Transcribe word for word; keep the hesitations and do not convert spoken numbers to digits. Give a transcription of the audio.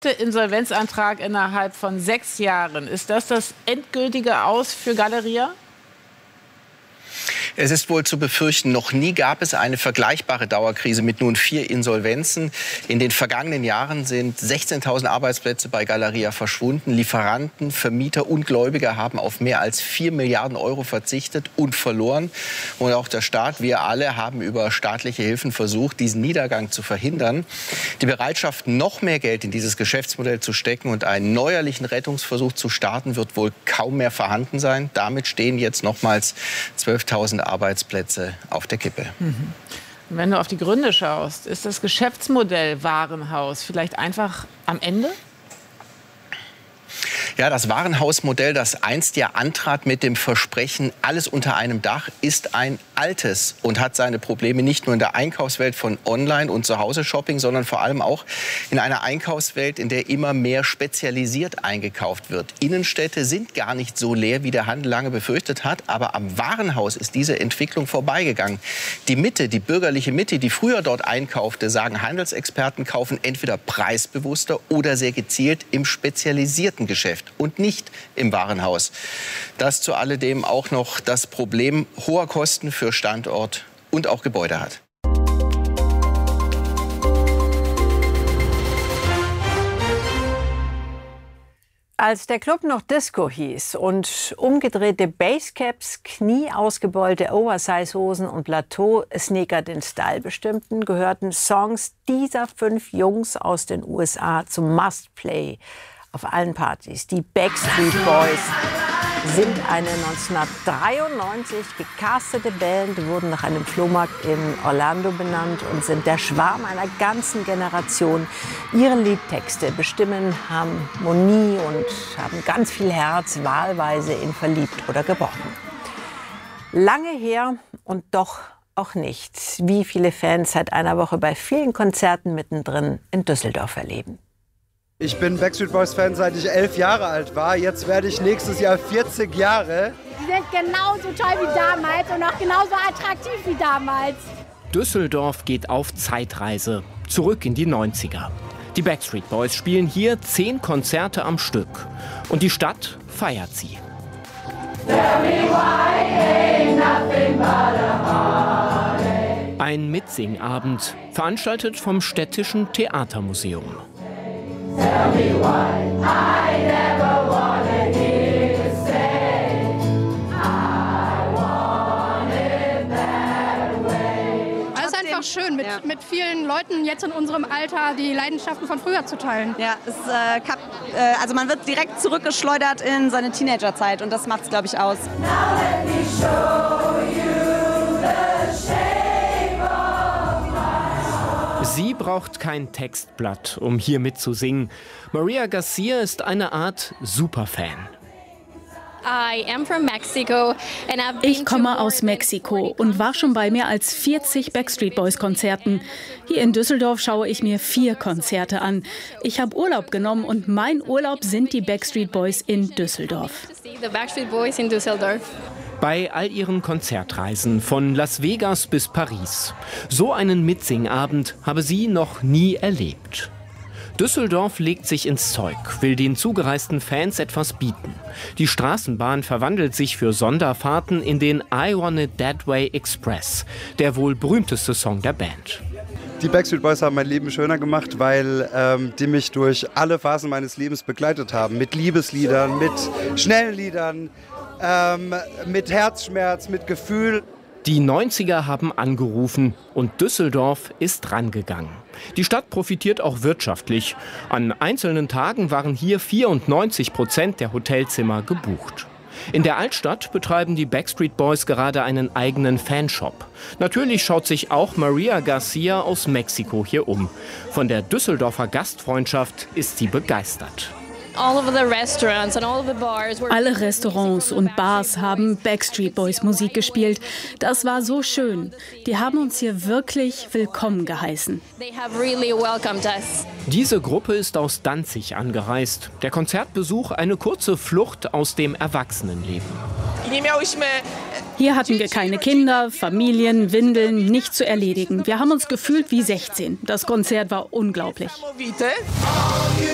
Insolvenzantrag innerhalb von sechs Jahren. Ist das das endgültige Aus für Galeria? Es ist wohl zu befürchten, noch nie gab es eine vergleichbare Dauerkrise mit nun vier Insolvenzen. In den vergangenen Jahren sind sechzehntausend Arbeitsplätze bei Galeria verschwunden. Lieferanten, Vermieter und Gläubiger haben auf mehr als vier Milliarden Euro verzichtet und verloren. Und auch der Staat, wir alle, haben über staatliche Hilfen versucht, diesen Niedergang zu verhindern. Die Bereitschaft, noch mehr Geld in dieses Geschäftsmodell zu stecken und einen neuerlichen Rettungsversuch zu starten, wird wohl kaum mehr vorhanden sein. Damit stehen jetzt nochmals zwölftausend Arbeitsplätze auf der Kippe. Mhm. Wenn du auf die Gründe schaust, ist das Geschäftsmodell Warenhaus vielleicht einfach am Ende? Ja, das Warenhausmodell, das einst ja antrat mit dem Versprechen, alles unter einem Dach, ist ein altes und hat seine Probleme nicht nur in der Einkaufswelt von Online- und Zuhause-Shopping, sondern vor allem auch in einer Einkaufswelt, in der immer mehr spezialisiert eingekauft wird. Innenstädte sind gar nicht so leer, wie der Handel lange befürchtet hat, aber am Warenhaus ist diese Entwicklung vorbeigegangen. Die Mitte, die bürgerliche Mitte, die früher dort einkaufte, sagen Handelsexperten, kaufen entweder preisbewusster oder sehr gezielt im spezialisierten Geschäft und nicht im Warenhaus. Das zu alledem auch noch das Problem hoher Kosten für Standort und auch Gebäude hat. Als der Club noch Disco hieß und umgedrehte Basecaps, knieausgebeulte Oversize-Hosen und Plateau-Sneaker den Style bestimmten, gehörten Songs dieser fünf Jungs aus den U S A zum Must-Play auf allen Partys. Die Backstreet Boys sind eine neunzehnhundertdreiundneunzig gecastete Band, wurden nach einem Flohmarkt in Orlando benannt und sind der Schwarm einer ganzen Generation. Ihre Liedtexte bestimmen Harmonie und haben ganz viel Herz, wahlweise in verliebt oder gebrochen. Lange her und doch auch nicht. Wie viele Fans seit einer Woche bei vielen Konzerten mittendrin in Düsseldorf erleben. Ich bin Backstreet Boys Fan, seit ich elf Jahre alt war. Jetzt werde ich nächstes Jahr vierzig Jahre. Die sind genauso toll wie damals und auch genauso attraktiv wie damals. Düsseldorf geht auf Zeitreise, zurück in die neunziger. Die Backstreet Boys spielen hier zehn Konzerte am Stück. Und die Stadt feiert sie. Ein Mitsingabend, veranstaltet vom Städtischen Theatermuseum. Es ist einfach schön, mit, ja. mit vielen Leuten jetzt in unserem Alter die Leidenschaften von früher zu teilen. Ja, es, äh, kap, äh, also man wird direkt zurückgeschleudert in seine Teenagerzeit und das macht es, glaube ich, aus. Sie braucht kein Textblatt, um hier mitzusingen. Maria Garcia ist eine Art Superfan. Ich komme aus Mexiko und war schon bei mehr als vierzig Backstreet Boys Konzerten. Hier in Düsseldorf schaue ich mir vier Konzerte an. Ich habe Urlaub genommen und mein Urlaub sind die Backstreet Boys in Düsseldorf. Bei all ihren Konzertreisen von Las Vegas bis Paris. So einen Mitsingabend habe sie noch nie erlebt. Düsseldorf legt sich ins Zeug, will den zugereisten Fans etwas bieten. Die Straßenbahn verwandelt sich für Sonderfahrten in den I Want It That Way Express, der wohl berühmteste Song der Band. Die Backstreet Boys haben mein Leben schöner gemacht, weil ähm, die mich durch alle Phasen meines Lebens begleitet haben. Mit Liebesliedern, mit schnellen Liedern, ähm, mit Herzschmerz, mit Gefühl. Die neunziger haben angerufen und Düsseldorf ist rangegangen. Die Stadt profitiert auch wirtschaftlich. An einzelnen Tagen waren hier vierundneunzig Prozent der Hotelzimmer gebucht. In der Altstadt betreiben die Backstreet Boys gerade einen eigenen Fanshop. Natürlich schaut sich auch Maria Garcia aus Mexiko hier um. Von der Düsseldorfer Gastfreundschaft ist sie begeistert. Alle Restaurants und Bars haben Backstreet Boys Musik gespielt. Das war so schön. Die haben uns hier wirklich willkommen geheißen. Diese Gruppe ist aus Danzig angereist. Der Konzertbesuch eine kurze Flucht aus dem Erwachsenenleben. Hier hatten wir keine Kinder, Familien, Windeln, nichts zu erledigen. Wir haben uns gefühlt wie sechzehn. Das Konzert war unglaublich.